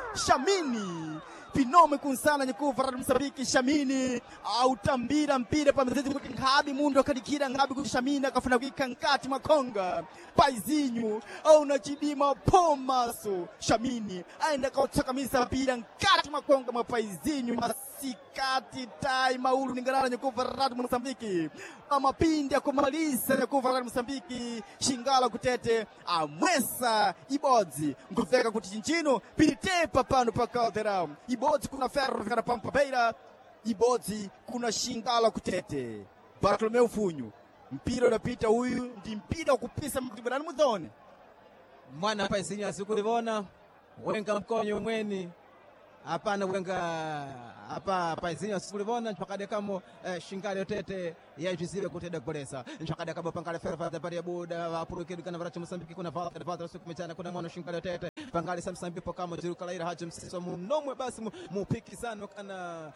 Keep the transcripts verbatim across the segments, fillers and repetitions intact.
Shamini Pinome kunsana nyekuva radu Msambiki Shamini autambira mpira pamezezi kuti Ngabi Mundo kadikira Ngabi kuti Shamini akafuna kuika nkati makonga Paizinho au nachidima Pomaso Shamini aenda kautaka misa mpira nkati makonga mwa Paizinho masikati tai maulu ningarara nyekuva radu Msambiki amapindi ya kumalisa nyekuva radu Msambiki Shingala kutete amwesa Ibodzi ngufeka kuti chinchino piritepa pano pa Caldeirão Ibodzi kuna Ferro Vera Pampa Beira Ibodzi kuna Shingala kutete Bartolomeu Funho mpira unapita huyu ndi mpira kupisa mkibirani mudhone mwana Paizinho asikulivona wenga mkonyo mweni hapana wenga hapa Paizinho asikulivona mpakade kamo eh, Shingala tete ya jizile kutenda kubolesa mpakade kamo pangale Ferro Vera Pampa Buda wapurukidu kana varacha Msambiki kuna Valda Valda sukumechana kuna mwana Shingala tete pangale Msambiki pokamo jiru kalaira haje msiso munomwe basi mupikisano kana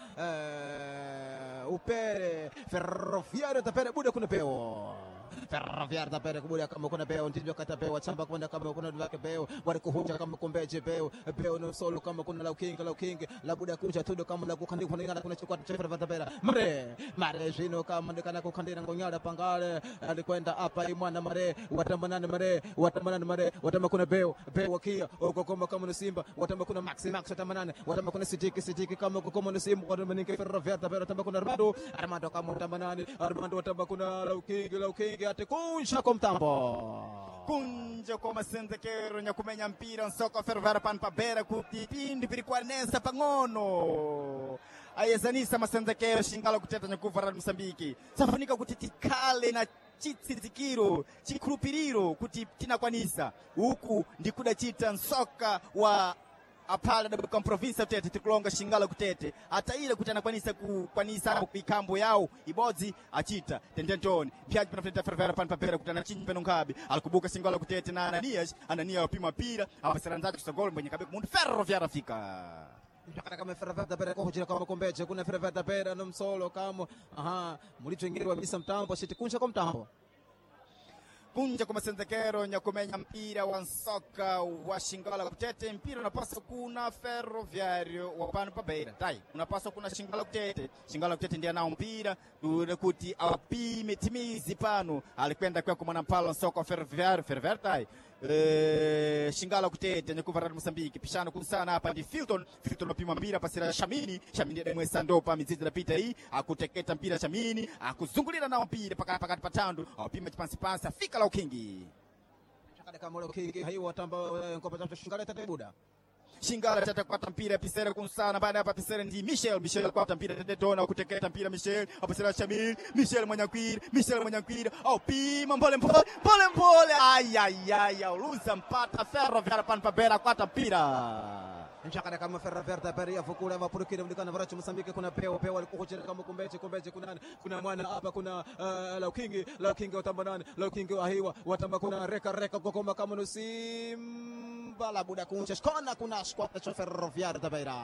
uh, upere Ferroviário tapere Buda kuna peo Ferroviário tapere kubuda kama kuna peo ndijo katapewa chamba kwenda kama kuna duvake peo wali kuhuja kama kumbeje peo peo no solo kama kuna la king la king la Buda kuja tudo kama la kukandi kuna kuna chukua Ferroviário tapera mare mare jino kama ndikana kukandira ngonyala pangale alikwenda hapa imwana mare watambanana mare watambanana mare watamba kuna peo peo wakia ukokoma kama ni Simba watamba kuna Maxi Max watamanane watamba kuna Sitiki Sitiki kama ukokoma ni Simba watamba ni Ferroviário tapera watamba kuna Armando Armando kama watamanane Armando watamba kuna la king la king ate kunja kwa mtambo kunja kwa masenzekero nyakumenya mpira nsoko Ferroviário Pampa Beira kuti pindi pirikwanesa pangono ayezanisa masenzekero Shingala kuteta nyakuva radu Msambiki safanika kuti tikale na chitsizikiro chikrupiriro kuti tinakwanisa huku ndikuda chita nsoka wa apala da province tete tikulonga Shingala kutete hata ile kuti anakwanisa kukwanisa kuikambo yao Ibodzi achita tendentoni pyaji panafita Ferroviário Pampa Beira kutana chinyi peno Ngabi alikubuka Shingala kutete na Ananias Anania upima pira abasaranzaje kusogolo mwenye kabe kumundu Ferroviário afika mpaka kama Ferroviário tapera kwa kujira kama kombeje kuna Ferroviário tapera no msolo kama aha mulicho ingiri wa bisa mtambo shiti kunja kwa mtambo kunja kwa masenzekero nyakumenya mpira wa nsoka wa Shingala kutete mpira unapaswa kuna Ferroviário wa Pampa Beira tai unapaswa kuna Shingala kutete Shingala kutete ndiye nao mpira kuti apime timizi pano alikwenda kwa kumana mpalo nsoka wa Ferroviário Ferroviário tai Eh, Shingala kutete nyekuva radu Msambiki pishano kusana hapa ndi Filton Filton napima mpira pasira Shamini Shamini ya demwe sandopa mizizi napita hii akuteketa mpira Shamini akuzungulira nao mpira pakati pakati patandu apima chipansi pansi afika la ukingi chakade kama la ukingi haiwa tamba ngopa tatu Shingala tete Buda Shingala tata kwa mpira pisere kunsana baada hapa pisere ndi Michel Michel kwa mpira tete tona kuteketa mpira Michel apasira Shamini Michel Mwanyakwira Michel Mwanyakwira au pima mpole mpole mpole mpole ay ay ay uluza mpata Ferroviário Pampa Beira kwa mpira nchakada kama Ferroviário tapera ya fukula mapurukire mlikana varacha Msambiki kuna peo peo alikuchira kama kumbeche kumbeche kuna kuna mwana hapa kuna uh, la ukingi la ukingi watambanani la ukingi ahiwa watamba kuna reka reka kokoma kama nusim bala Buda kunja shkona kuna squad cha Ferroviário tapera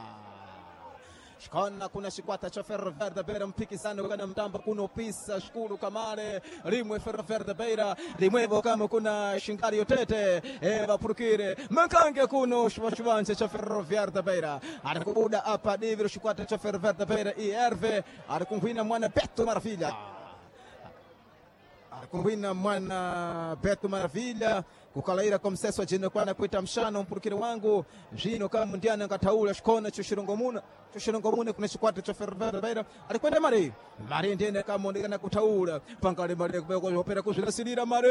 shkona kuna shikwata cha Ferroviário tapera mpiki sana kana mtamba kuna pisa shukuru kamare rimwe Ferroviário tapera rimwe kama kuna Shingala tete e vapurukire mankange kuno shwashwanje cha Ferroviário tapera alikubuda hapa diviro shikwata cha Ferroviário tapera I R V alikunguina mwana Beto Maravilha alikunguina mwana Beto Maravilha kukalaira kwa mseso jino kwa na kuita mshano mpurukire wangu jino kama ndiana ngataula shkona chushirongomuna chushirongomuna kuna shikwata cha Ferroviário Beira alikwenda mari mari ndiene kama ndikana kutaula pangale mari kwa opera kuzilasilira mari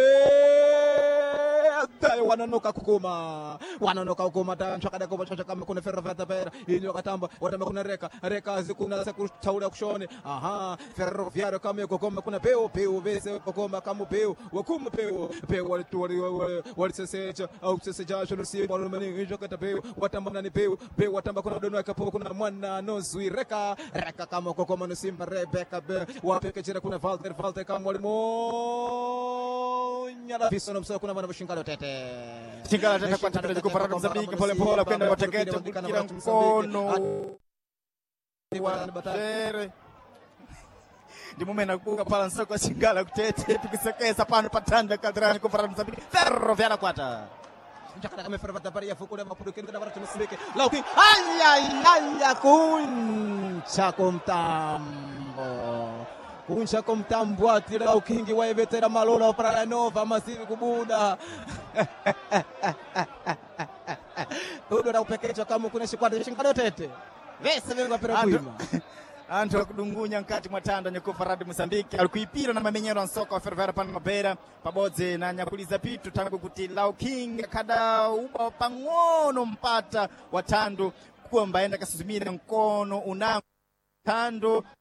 tayo wananoka kukuma wananoka kukuma ta nchakada kwa chacha kama kuna Ferroviário Beira inyo katamba watamba kuna reka reka zikuna za kutaula kushone aha Ferroviário kama kukoma kuna peo peo vese kukoma kama peo wakuma peo peo walitu wali waliseseja au seseja sholo si balo mani injo katapeo watamba ni peo peo watamba kuna dono akapo kuna mwana nozui reka reka kama kukoma no Simba Rebecca be wapeke jira kuna Walter Walter kama walimo nyala viso no msako kuna mwana Shingala tete Shingala tete kwa tete kwa radu Msambiki pole pole kwenda watekete kila mkono Tere ndi mumena kuka pala nsoko Shingala kutete tukisekeza pano patanda kadrani kwa radu Msambiki Ferroviário kwata Mchakata kama fervata paria fukule mapudukin kana bara tumusibike. Lauking ay ay ay kuncha komtambo. Kuncha komtambo atira Lauking wa vetera Malola para nova masivi kubuda. Tudo na upekecho kama kuna shikwata shingado tete. Vese venga pera kuima. Anto kudungunya nkati mwatanda Nyakufa Radio Mozambique alikuipira na mamenyero nsoko wa Fervera pana mabera pabodze na nyakuliza pitu tangu kuti Lauking kada uba pangono mpata watando kuomba enda kasuzumire mkono unango tando